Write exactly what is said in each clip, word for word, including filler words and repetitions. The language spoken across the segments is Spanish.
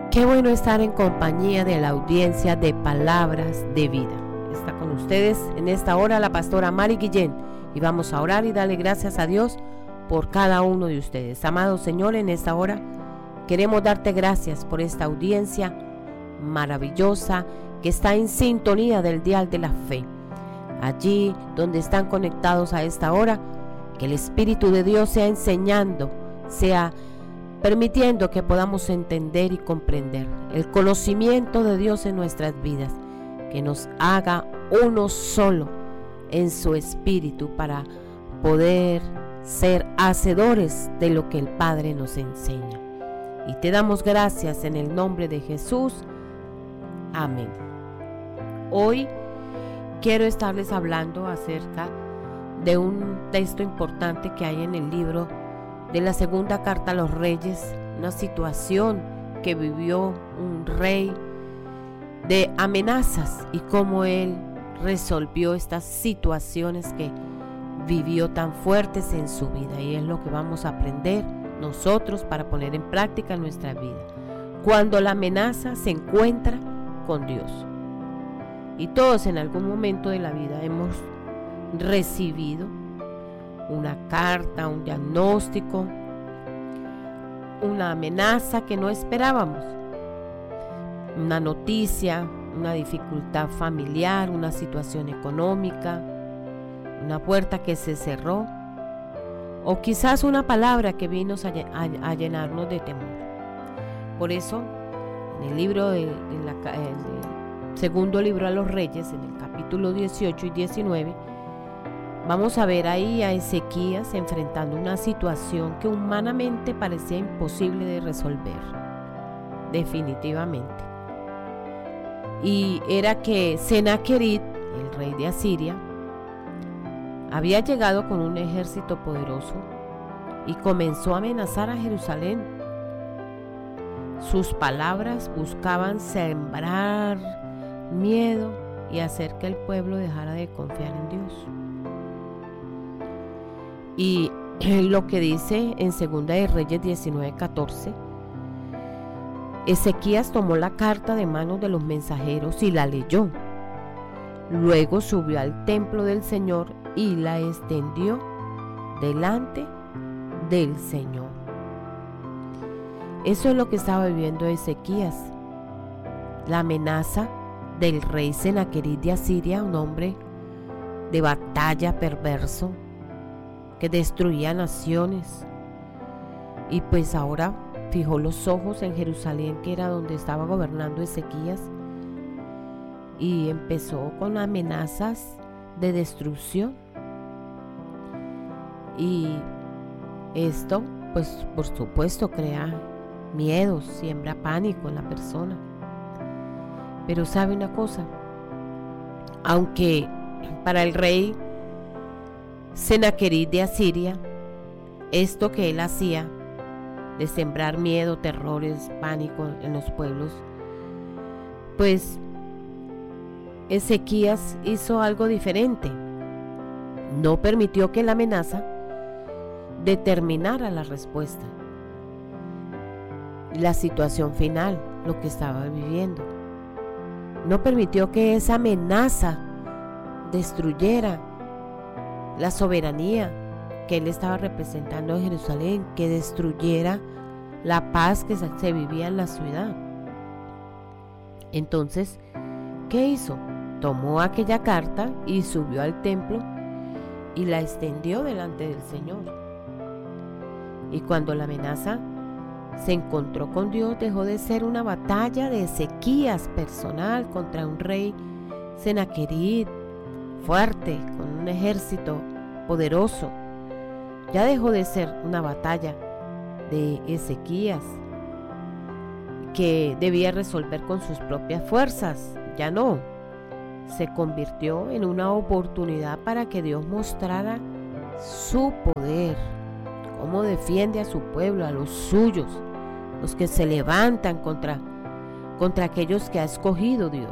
Qué bueno estar en compañía de la audiencia de Palabras de Vida. Está con ustedes en esta hora la pastora Mari Guillén y vamos a orar y darle gracias a Dios por cada uno de ustedes. Amado Señor, en esta hora queremos darte gracias por esta audiencia maravillosa que está en sintonía del dial de la fe. Allí donde están conectados a esta hora, que el Espíritu de Dios sea enseñando, sea permitiendo que podamos entender y comprender el conocimiento de Dios en nuestras vidas, que nos haga uno solo en su Espíritu para poder ser hacedores de lo que el Padre nos enseña. Y te damos gracias en el nombre de Jesús. Amén. Hoy quiero estarles hablando acerca de un texto importante que hay en el libro de la segunda carta a los reyes, una situación que vivió un rey de amenazas y cómo él resolvió estas situaciones que vivió tan fuertes en su vida, y es lo que vamos a aprender nosotros para poner en práctica en nuestra vida cuando la amenaza se encuentra con Dios. Y todos en algún momento de la vida hemos recibido una carta, un diagnóstico, una amenaza que no esperábamos, una noticia, una dificultad familiar, una situación económica, una puerta que se cerró, o quizás una palabra que vino a, a, a llenarnos de temor. Por eso, en el libro de, en la, en el segundo libro a los Reyes, en el capítulo dieciocho y diecinueve, vamos a ver ahí a Ezequías enfrentando una situación que humanamente parecía imposible de resolver, definitivamente. Y era que Sennacherib, el rey de Asiria, había llegado con un ejército poderoso y comenzó a amenazar a Jerusalén. Sus palabras buscaban sembrar miedo y hacer que el pueblo dejara de confiar en Dios. Y lo que dice en Segunda de Reyes diecinueve catorce, Ezequías tomó la carta de manos de los mensajeros y la leyó. Luego subió al templo del Señor y la extendió delante del Señor. Eso es lo que estaba viviendo Ezequías, la amenaza del rey Sennacherib de Asiria, un hombre de batalla perverso que destruía naciones. Y pues ahora fijó los ojos en Jerusalén, que era donde estaba gobernando Ezequías, y empezó con amenazas de destrucción. Y esto, pues por supuesto, crea miedo, siembra pánico en la persona. Pero sabe una cosa, aunque para el rey Sennacherib de Asiria, esto que él hacía de sembrar miedo, terrores, pánico en los pueblos, pues Ezequías hizo algo diferente. No permitió que la amenaza determinara la respuesta, la situación final, lo que estaba viviendo. No permitió que esa amenaza destruyera la soberanía que él estaba representando en Jerusalén, que destruyera la paz que se vivía en la ciudad. Entonces, ¿qué hizo? Tomó aquella carta y subió al templo y la extendió delante del Señor. Y cuando la amenaza se encontró con Dios, dejó de ser una batalla de Ezequías personal contra un rey Sennacherib fuerte, con un ejército poderoso. Ya dejó de ser una batalla de Ezequías que debía resolver con sus propias fuerzas. Ya no. Se convirtió en una oportunidad para que Dios mostrara su poder, cómo defiende a su pueblo, a los suyos, los que se levantan contra, contra aquellos que ha escogido Dios.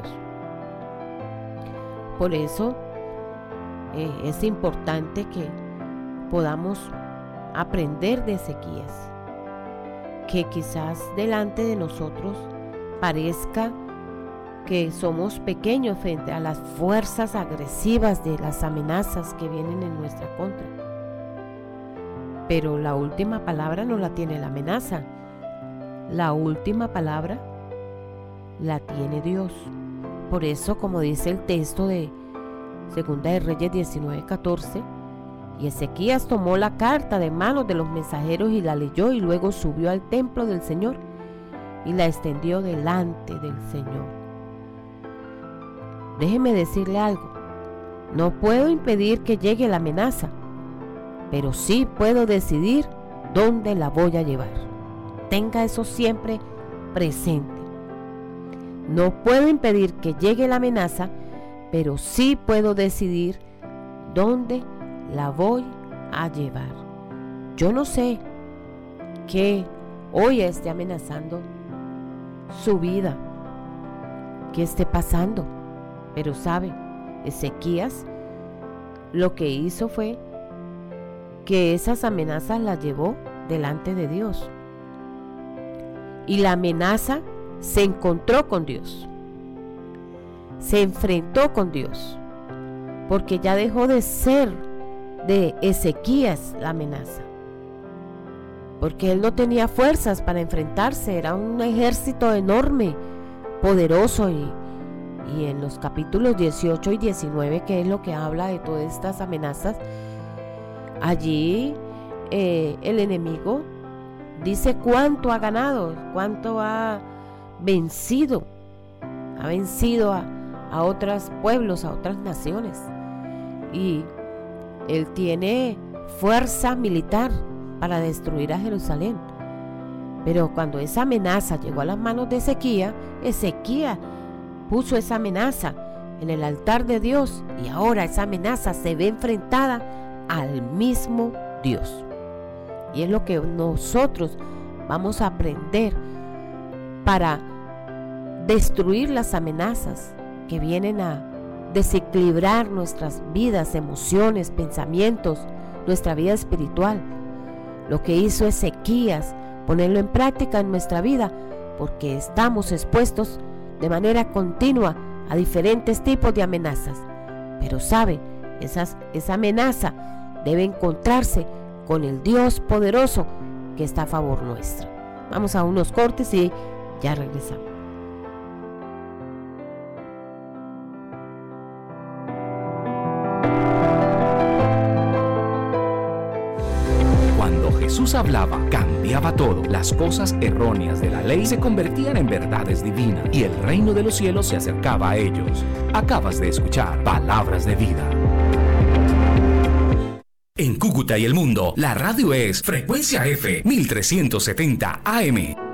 Por eso eh, es importante que podamos aprender de Ezequías, que quizás delante de nosotros parezca que somos pequeños frente a las fuerzas agresivas de las amenazas que vienen en nuestra contra. Pero la última palabra no la tiene la amenaza. La última palabra la tiene Dios. Por eso, como dice el texto de Segunda de Reyes diecinueve catorce, y Ezequías tomó la carta de manos de los mensajeros y la leyó, y luego subió al templo del Señor y la extendió delante del Señor. Déjeme decirle algo. No puedo impedir que llegue la amenaza, pero sí puedo decidir dónde la voy a llevar. Tenga eso siempre presente. No puedo impedir que llegue la amenaza, pero sí puedo decidir dónde la voy a llevar. Yo no sé qué hoy esté amenazando su vida, qué esté pasando, pero sabe, Ezequías lo que hizo fue que esas amenazas las llevó delante de Dios. Y la amenaza se encontró con Dios. Se enfrentó con Dios. Porque ya dejó de ser de Ezequías la amenaza. Porque él no tenía fuerzas para enfrentarse. Era un ejército enorme, poderoso. Y, y en los capítulos dieciocho y diecinueve, que es lo que habla de todas estas amenazas, allí eh, el enemigo dice cuánto ha ganado, cuánto ha vencido, ha vencido a, a otros pueblos, a otras naciones. Y él tiene fuerza militar para destruir a Jerusalén. Pero cuando esa amenaza llegó a las manos de Ezequías, Ezequías puso esa amenaza en el altar de Dios, y ahora esa amenaza se ve enfrentada al mismo Dios. Y es lo que nosotros vamos a aprender para destruir las amenazas que vienen a desequilibrar nuestras vidas, emociones, pensamientos, nuestra vida espiritual. Lo que hizo Ezequías, ponerlo en práctica en nuestra vida, porque estamos expuestos de manera continua a diferentes tipos de amenazas. Pero sabe, esas, esa amenaza debe encontrarse con el Dios poderoso que está a favor nuestro. Vamos a unos cortes y ya regresamos. Cuando Jesús hablaba, cambiaba todo. Las cosas erróneas de la ley se convertían en verdades divinas y el reino de los cielos se acercaba a ellos. Acabas de escuchar Palabras de Vida. En Cúcuta y el mundo, la radio es Frecuencia F mil trescientos setenta A M.